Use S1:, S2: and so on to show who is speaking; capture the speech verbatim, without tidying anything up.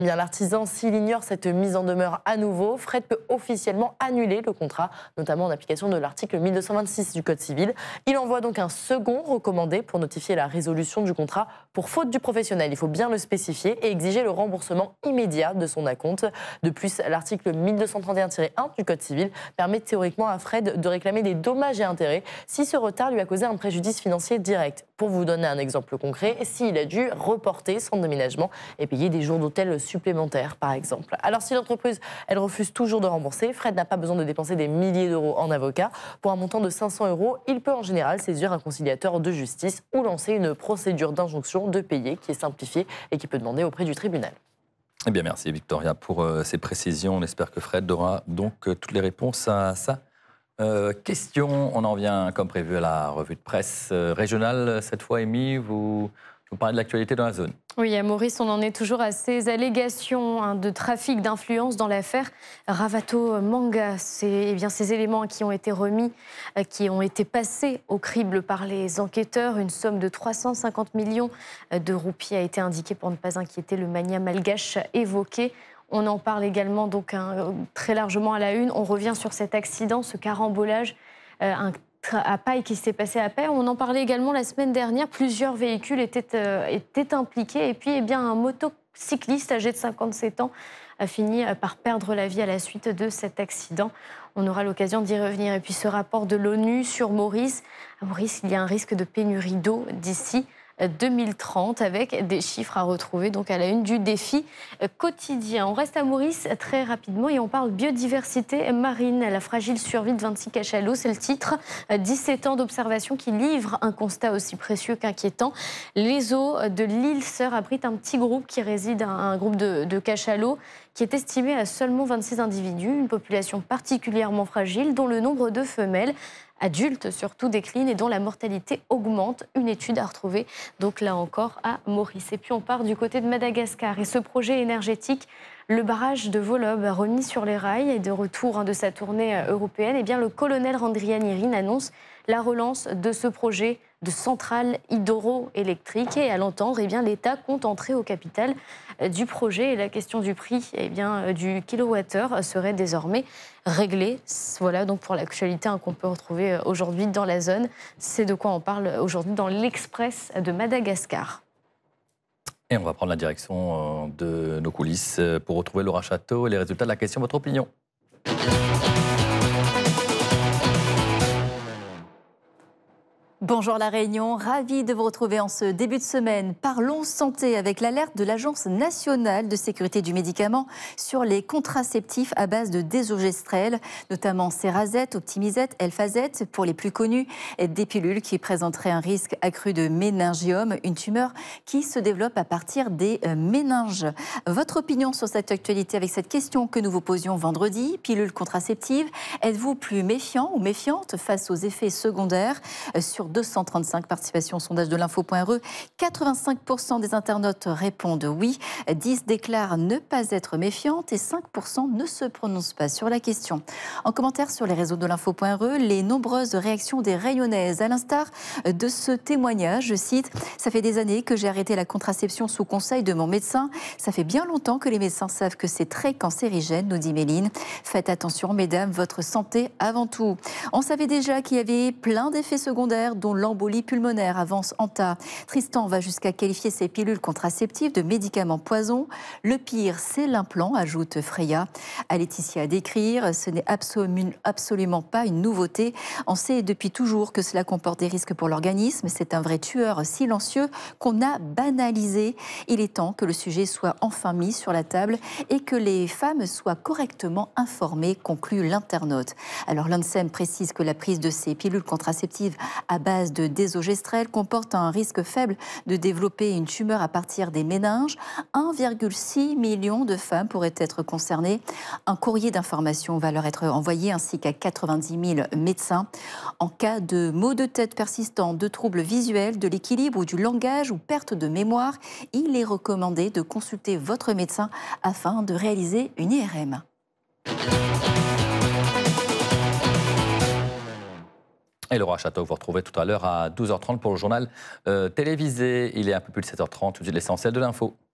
S1: Bien, l'artisan, s'il ignore cette mise en demeure à nouveau, Fred peut officiellement annuler le contrat, notamment en application de l'article mille deux cent vingt-six du Code civil. Il envoie donc un second recommandé pour notifier la résolution du contrat pour faute du professionnel. Il faut bien le spécifier et exiger le remboursement immédiat de son acompte. De plus, l'article mille deux cent trente et un tiret un du Code civil permet théoriquement à Fred de réclamer des dommages et intérêts si ce retard lui a causé un préjudice financier direct. Pour vous donner un exemple concret, s'il a dû reporter son déménagement et payer des jours d'hôtel supplémentaires, par exemple. Alors si l'entreprise, elle refuse toujours de rembourser, Fred n'a pas besoin de dépenser des milliers d'euros en avocat. Pour un montant de cinq cents euros, il peut en général saisir un conciliateur de justice ou lancer une procédure d'injonction de payer qui est simplifiée et qui peut demander auprès du tribunal.
S2: Eh bien, merci Victoria pour euh, ces précisions. On espère que Fred aura donc euh, toutes les réponses à ça. Euh, question, on en vient comme prévu à la revue de presse euh, régionale. Cette fois, Amy, vous vous parlez de l'actualité dans la zone.
S3: Oui, à Maurice, on en est toujours à ces allégations hein, de trafic d'influence dans l'affaire Ravato Manga. C'est eh bien ces éléments qui ont été remis, euh, qui ont été passés au crible par les enquêteurs. Une somme de trois cent cinquante millions de roupies a été indiquée pour ne pas inquiéter le mania malgache évoqué. On en parle également donc hein, très largement à la une. On revient sur cet accident, ce carambolage, euh, un à Paille qui s'est passé à Paille. On en parlait également la semaine dernière. Plusieurs véhicules étaient, euh, étaient impliqués. Et puis, eh bien, un motocycliste âgé de cinquante-sept ans a fini par perdre la vie à la suite de cet accident. On aura l'occasion d'y revenir. Et puis, ce rapport de l'ONU sur Maurice. À Maurice, il y a un risque de pénurie d'eau d'ici deux mille trente, avec des chiffres à retrouver donc à la une du défi quotidien. On reste à Maurice très rapidement et on parle biodiversité marine, la fragile survie de vingt-six cachalots, c'est le titre. dix-sept ans d'observation qui livre un constat aussi précieux qu'inquiétant. Les eaux de l'île Sœur abritent un petit groupe qui réside, un groupe de, de cachalots qui est estimé à seulement vingt-six individus, une population particulièrement fragile dont le nombre de femelles adultes surtout décline et dont la mortalité augmente. Une étude à retrouver donc là encore à Maurice. Et puis on part du côté de Madagascar et ce projet énergétique, le barrage de Volob remis sur les rails et de retour hein, de sa tournée européenne, eh bien, le colonel Randrianirine annonce la relance de ce projet de centrale hydroélectrique. Et à l'entendre, eh bien, l'État compte entrer au capital du projet. Et la question du prix eh bien, du kilowattheure serait désormais réglée. Voilà donc pour l'actualité hein, qu'on peut retrouver aujourd'hui dans la zone. C'est de quoi on parle aujourd'hui dans l'Express de Madagascar.
S2: Et on va prendre la direction de nos coulisses pour retrouver Laura Château et les résultats de la question. Votre opinion ?
S4: Bonjour La Réunion, ravie de vous retrouver en ce début de semaine. Parlons santé avec l'alerte de l'Agence nationale de sécurité du médicament sur les contraceptifs à base de désogestrel, notamment Cerazette, Optimizette, Elfazette, pour les plus connus, des pilules qui présenteraient un risque accru de méningiome, une tumeur qui se développe à partir des méninges. Votre opinion sur cette actualité avec cette question que nous vous posions vendredi, pilules contraceptives, êtes-vous plus méfiant ou méfiante face aux effets secondaires sur deux cent trente-cinq participations au sondage de l'info point r e, quatre-vingt-cinq pour cent des internautes répondent oui, dix déclarent ne pas être méfiantes et cinq pour cent ne se prononcent pas sur la question. En commentaire sur les réseaux de l'info point r e, les nombreuses réactions des Rayonnaises, à l'instar de ce témoignage, je cite « Ça fait des années que j'ai arrêté la contraception sous conseil de mon médecin. Ça fait bien longtemps que les médecins savent que c'est très cancérigène, nous dit Méline. Faites attention, mesdames, votre santé avant tout. » On savait déjà qu'il y avait plein d'effets secondaires dont l'embolie pulmonaire, avance Anta. Tristan va jusqu'à qualifier ces pilules contraceptives de médicaments poison. Le pire, c'est l'implant, ajoute Freya. À Laetitia à décrire, ce n'est absolument, absolument pas une nouveauté. On sait depuis toujours que cela comporte des risques pour l'organisme. C'est un vrai tueur silencieux qu'on a banalisé. Il est temps que le sujet soit enfin mis sur la table et que les femmes soient correctement informées, conclut l'internaute. Alors l'ANSEM précise que la prise de ces pilules contraceptives à base de désogestrel comporte un risque faible de développer une tumeur à partir des méninges. un virgule six million de femmes pourraient être concernées. Un courrier d'information va leur être envoyé ainsi qu'à quatre-vingt-dix mille médecins. En cas de maux de tête persistants, de troubles visuels, de l'équilibre ou du langage ou perte de mémoire, il est recommandé de consulter votre médecin afin de réaliser une I R M.
S2: Et Laura Château, vous retrouvez tout à l'heure à douze heures trente pour le journal euh, télévisé. Il est un peu plus de sept heures trente, vous êtes l'essentiel de l'info.